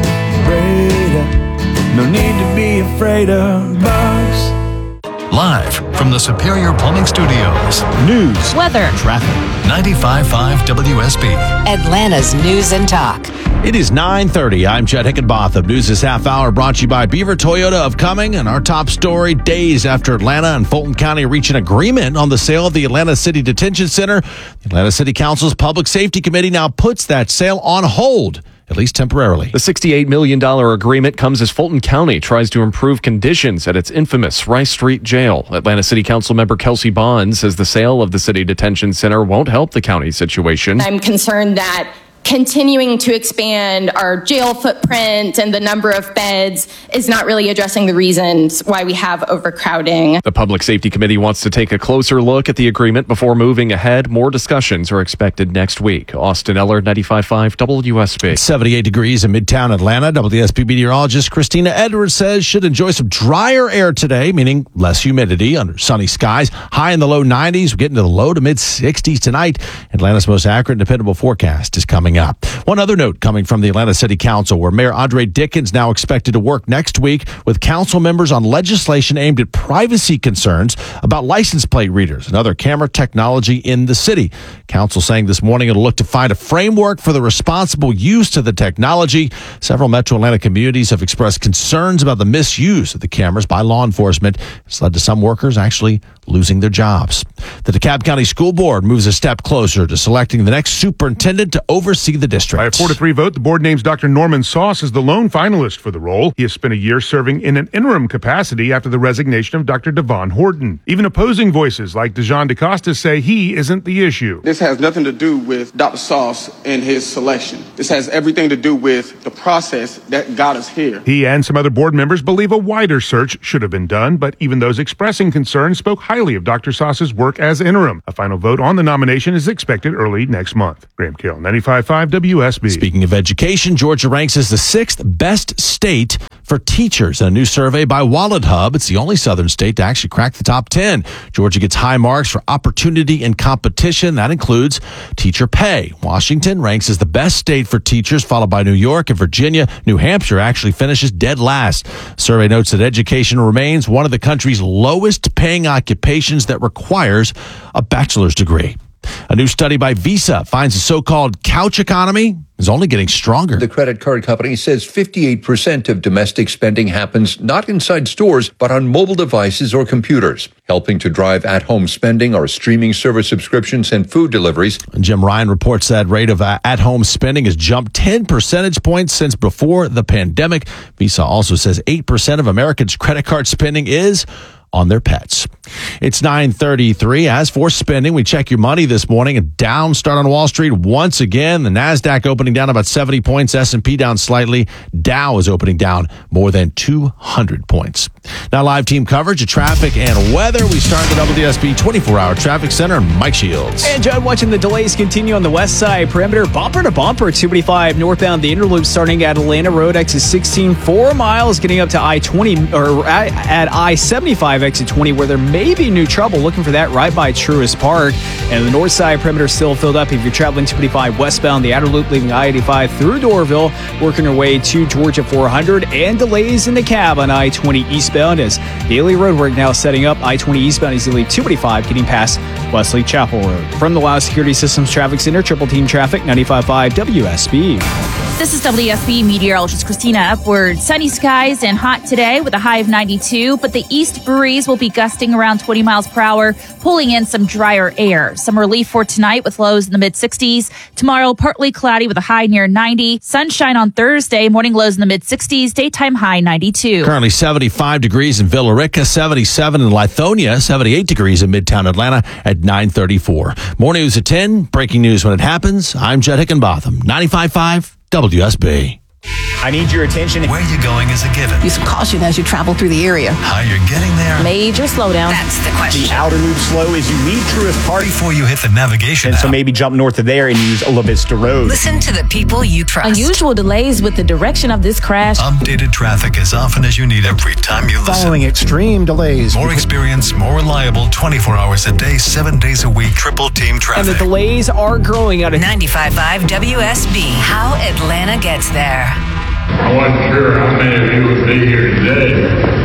Breda, no need to be afraid of bugs. Live from the Superior Plumbing Studios. News, weather, traffic. ninety-five point five W S B. Atlanta's News and Talk. It is nine thirty. I'm Chad Hickenbotham. News this half hour brought to you by Beaver Toyota of Cumming. And our top story, days after Atlanta and Fulton County reach an agreement on the sale of the Atlanta City Detention Center, the Atlanta City Council's Public Safety Committee now puts that sale on hold, at least temporarily. The sixty-eight million dollars agreement comes as Fulton County tries to improve conditions at its infamous Rice Street Jail. Atlanta City Council member Kelsey Bond says the sale of the city detention center won't help the county situation. I'm concerned that continuing to expand our jail footprint and the number of beds is not really addressing the reasons why we have overcrowding. The Public Safety Committee wants to take a closer look at the agreement before moving ahead. More discussions are expected next week. Austin Eller, ninety-five point five W S B. seventy-eight degrees in Midtown Atlanta. W S B meteorologist Christina Edwards says should enjoy some drier air today, meaning less humidity under sunny skies. High in the low nineties. We're getting to the low to mid sixties tonight. Atlanta's most accurate and dependable forecast is coming up. One other note coming from the Atlanta City Council, where Mayor Andre Dickens now expected to work next week with council members on legislation aimed at privacy concerns about license plate readers and other camera technology in the city. Council saying this morning it'll look to find a framework for the responsible use of the technology. Several Metro Atlanta communities have expressed concerns about the misuse of the cameras by law enforcement. It's led to some workers actually losing their jobs. The DeKalb County School Board moves a step closer to selecting the next superintendent to oversee the district. By a four to three vote, the board names Doctor Norman Sauce as the lone finalist for the role. He has spent a year serving in an interim capacity after the resignation of Doctor Devon Horton. Even opposing voices like Dejan DaCosta say he isn't the issue. This has nothing to do with Doctor Sauce and his selection. This has everything to do with the process that got us here. He and some other board members believe a wider search should have been done, but even those expressing concern spoke highly of Doctor Sauce's work as interim. A final vote on the nomination is expected early next month. Graham Carroll, ninety-five point five W S B. Speaking of education, Georgia ranks as the sixth best state for teachers. A new survey by Wallet Hub. It's the only southern state to actually crack the top ten. Georgia gets high marks for opportunity and competition. That includes teacher pay. Washington ranks as the best state for teachers, followed by New York and Virginia. New Hampshire actually finishes dead last. Survey notes that education remains one of the country's lowest paying occupations that requires a bachelor's degree. A new study by Visa finds the so-called couch economy is only getting stronger. The credit card company says fifty-eight percent of domestic spending happens not inside stores, but on mobile devices or computers. Helping to drive at-home spending are streaming service subscriptions and food deliveries. And Jim Ryan reports that rate of uh, at-home spending has jumped ten percentage points since before the pandemic. Visa also says eight percent of Americans' credit card spending is on their pets. It's nine thirty-three. As for spending, we check your money this morning. A down start on Wall Street once again. The NASDAQ opening down about seventy points. S and P down slightly. Dow is opening down more than two hundred points. Now live team coverage of traffic and weather. We start at the W S B twenty-four hour Traffic Center. Mike Shields. And Judd, watching the delays continue on the west side perimeter. Bumper to bumper, two eighty-five northbound. The interloop starting at Atlanta Road, exit sixteen. Four miles getting up to I twenty or at, at I seventy-five. Exit twenty, where there may be new trouble. Looking for that right by Truist Park. And the north side perimeter still filled up. If you're traveling two eighty-five westbound, the outer loop leaving I eighty-five through Doraville, working your way to Georgia four hundred. And delays in the cab on I twenty eastbound as Daily Road work now setting up. I twenty eastbound is leave two eighty-five getting past Wesley Chapel Road. From the Wild Security Systems Traffic Center, Triple Team Traffic, ninety-five point five W S B. This is W S B meteorologist Christina Upward. Sunny skies and hot today with a high of ninety-two, but the east breeze will be gusting around twenty miles per hour, pulling in some drier air. Some relief for tonight with lows in the mid sixties. Tomorrow, partly cloudy with a high near ninety. Sunshine on Thursday, morning lows in the mid sixties, daytime high ninety-two. Currently seventy-five degrees in Villa Rica, seventy-seven in Lithonia, seventy-eight degrees in Midtown Atlanta at nine thirty-four. More news at ten, breaking news when it happens. I'm Jed Hickenbotham, ninety-five point five W S B. I need your attention. Where you're going is a given. Use caution as you travel through the area. How you're getting there. Major slowdown. That's the question. The outer loop slow as you leave Truist Park. Before you hit the navigation And app. so maybe jump north of there and use La Vista Road. Listen to the people you trust. Unusual delays with the direction of this crash. Updated traffic as often as you need every time you listen. Following extreme delays. More experience, more reliable, twenty-four hours a day, seven days a week, triple team traffic. And the delays are growing out of ninety-five point five W S B. How Atlanta gets there. I wasn't sure how many of you would be here today,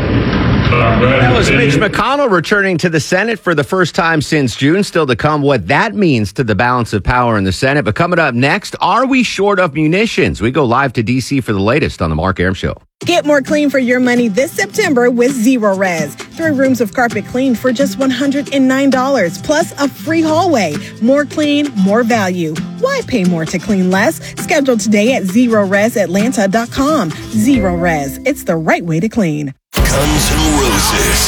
but I'm glad That to was see Mitch you. McConnell returning to the Senate for the first time since June. Still to come what that means to the balance of power in the Senate. But coming up next, are we short of munitions? We go live to D C for the latest on the Mark Arum Show. Get more clean for your money this September with Zero Res. Three rooms of carpet clean for just one hundred nine dollars, plus a free hallway. More clean, more value. Why pay more to clean less? Schedule today at zero res atlanta dot com. Zero Res, it's the right way to clean. Guns N' Roses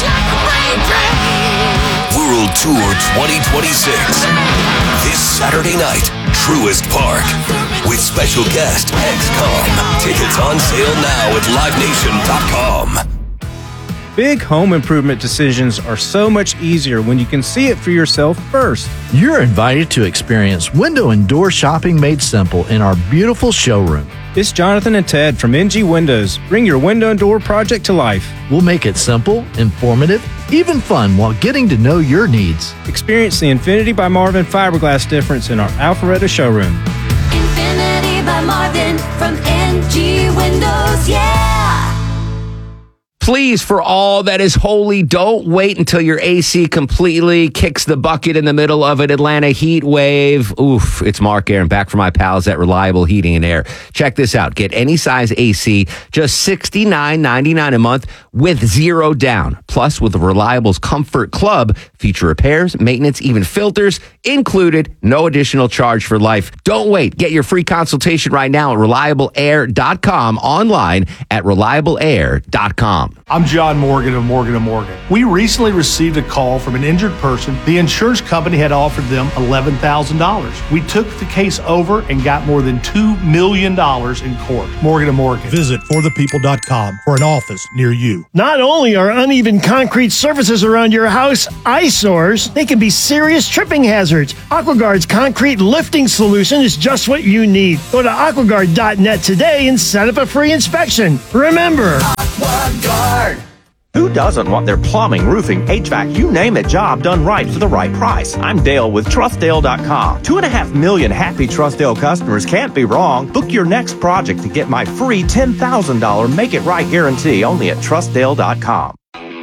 World Tour twenty twenty-six. This Saturday night, Truist Park. with special guest X COM. Tickets on sale now at live nation dot com. Big home improvement decisions are so much easier when you can see it for yourself first. You're invited to experience window and door shopping made simple in our beautiful showroom. It's Jonathan and Ted from N G Windows. Bring your window and door project to life. We'll make it simple, informative, even fun while getting to know your needs. Experience the Infinity by Marvin fiberglass difference in our Alpharetta showroom. Infinity by Marvin from N G Windows, yeah! Please, for all that is holy, don't wait until your A C completely kicks the bucket in the middle of an Atlanta heat wave. Oof, it's Mark Aaron back from my pals at Reliable Heating and Air. Check this out. Get any size A C, just sixty-nine ninety-nine a month with zero down. Plus, with Reliable's Comfort Club, feature repairs, maintenance, even filters included. No additional charge for life. Don't wait. Get your free consultation right now at reliable air dot com, online at reliable air dot com. I'm John Morgan of Morgan and Morgan. We recently received a call from an injured person. The insurance company had offered them eleven thousand dollars. We took the case over and got more than two million dollars in court. Morgan and Morgan. Visit for the people dot com for an office near you. Not only are uneven concrete surfaces around your house eyesores, they can be serious tripping hazards. AquaGuard's concrete lifting solution is just what you need. Go to aquaguard dot net today and set up a free inspection. Remember, AquaGuard. Who doesn't want their plumbing, roofing, H V A C, you name it, job done right for the right price? I'm Dale with trust dale dot com. Two and a half million happy Trustdale customers can't be wrong. Book your next project to get my free ten thousand dollars Make It Right guarantee only at trust dale dot com.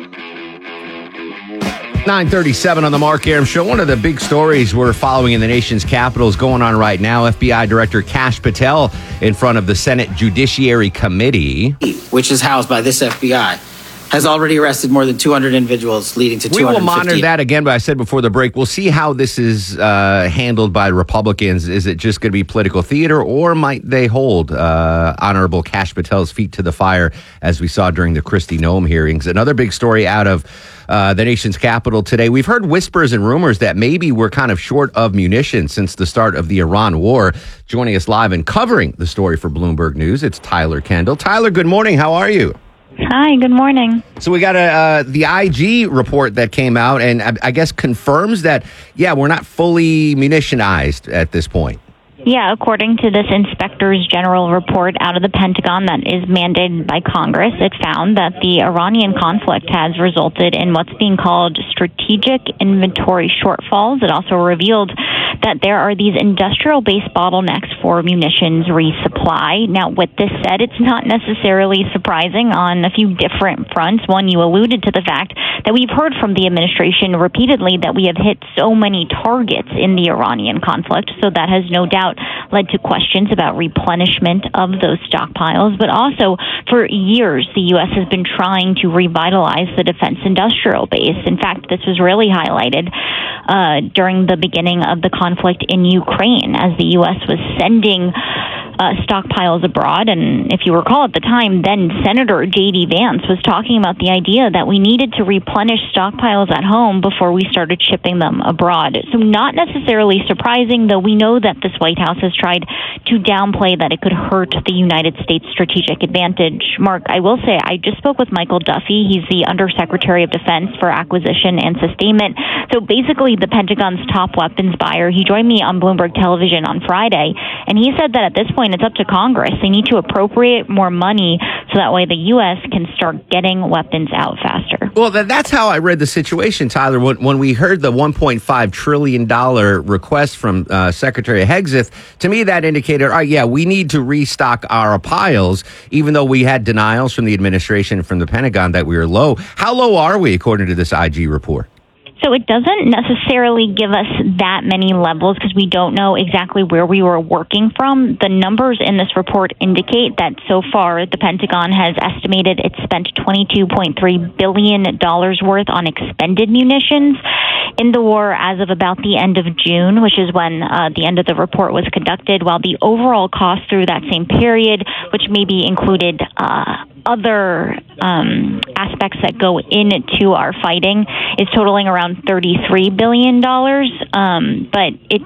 nine thirty-seven on the Mark Arum Show. One of the big stories we're following in the nation's capital is going on right now. F B I Director Kash Patel in front of the Senate Judiciary Committee, which is housed by this F B I, has already arrested more than two hundred individuals, leading to two hundred fifty. We will monitor that again, but I said before the break, we'll see how this is uh, handled by Republicans. Is it just going to be political theater, or might they hold uh, Honorable Kash Patel's feet to the fire, as we saw during the Kristi Noem hearings? Another big story out of uh, the nation's capital today. We've heard whispers and rumors that maybe we're kind of short of munitions since the start of the Iran war. Joining us live and covering the story for Bloomberg News, it's Tyler Kendall. Tyler, good morning. How are you? Hi, good morning. So we got a, uh, the I G report that came out and I, I guess confirms that, yeah, we're not fully munitionized at this point. Yeah, according to this Inspector's General report out of the Pentagon that is mandated by Congress, it found that the Iranian conflict has resulted in what's being called strategic inventory shortfalls. It also revealed that there are these industrial-based bottlenecks for munitions resupply. Now, with this said, it's not necessarily surprising on a few different fronts. One, you alluded to the fact that we've heard from the administration repeatedly that we have hit so many targets in the Iranian conflict, so that has no doubt led to questions about replenishment of those stockpiles. But also, for years, the U S has been trying to revitalize the defense industrial base. In fact, this was really highlighted uh, during the beginning of the conflict in Ukraine, as the U S was sending Uh, stockpiles abroad. And if you recall at the time, then Senator J D Vance was talking about the idea that we needed to replenish stockpiles at home before we started shipping them abroad. So not necessarily surprising, though we know that this White House has tried to downplay that it could hurt the United States strategic advantage. Mark, I will say, I just spoke with Michael Duffy. He's the Undersecretary of Defense for Acquisition and Sustainment. So basically the Pentagon's top weapons buyer. He joined me on Bloomberg Television on Friday, and he said that at this point, it's up to Congress. They need to appropriate more money so that way the U S can start getting weapons out faster. Well, that's how I read the situation, Tyler. When, when we heard the one point five trillion dollars request from uh, Secretary Hegseth, to me that indicated, all right, yeah, we need to restock our piles, even though we had denials from the administration, from the Pentagon, that we were low. How low are we, according to this I G report? So it doesn't necessarily give us that many levels because we don't know exactly where we were working from. The numbers in this report indicate that so far the Pentagon has estimated it spent twenty-two point three billion dollars worth on expended munitions in the war as of about the end of June, which is when uh, the end of the report was conducted, while the overall cost through that same period, which maybe included uh, other um, aspects that go into our fighting, is totaling around thirty-three billion dollars. Um, but it's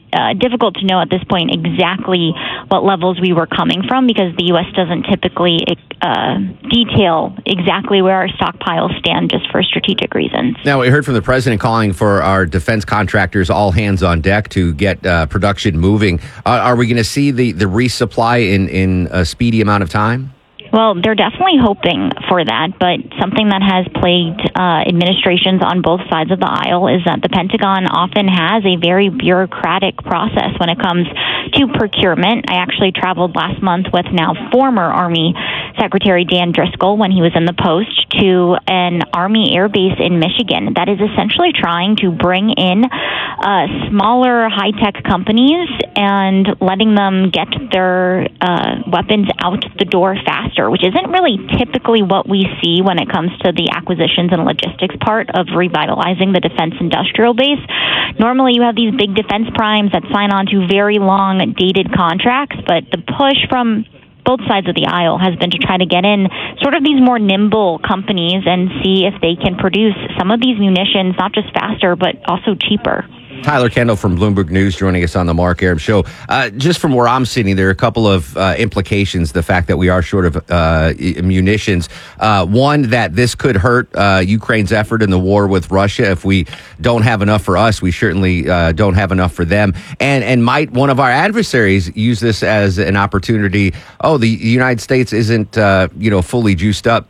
uh, difficult to know at this point exactly what levels we were coming from because the U S doesn't typically uh, detail exactly where our stockpiles stand just for strategic reasons. Now, we heard from the president calling for our defense contractors all hands on deck to get uh, production moving. Uh, are we going to see the, the resupply in, in a speedy amount of time? Well, they're definitely hoping for that, but something that has plagued uh, administrations on both sides of the aisle is that the Pentagon often has a very bureaucratic process when it comes to procurement. I actually traveled last month with now former Army Secretary Dan Driscoll when he was in the post to an Army air base in Michigan that is essentially trying to bring in uh, smaller high-tech companies and letting them get their uh, weapons out the door faster, which isn't really typically what we see when it comes to the acquisitions and logistics part of revitalizing the defense industrial base. Normally, you have these big defense primes that sign on to very long, dated contracts, but the push from both sides of the aisle has been to try to get in sort of these more nimble companies and see if they can produce some of these munitions, not just faster, but also cheaper. Tyler Kendall from Bloomberg News joining us on the Mark Arum Show. Uh, just from where I'm sitting, there are a couple of uh, implications, the fact that we are short of uh, munitions. Uh, one, that this could hurt uh, Ukraine's effort in the war with Russia. If we don't have enough for us, we certainly uh, don't have enough for them. And and might one of our adversaries use this as an opportunity? Oh, the United States isn't uh, you know fully juiced up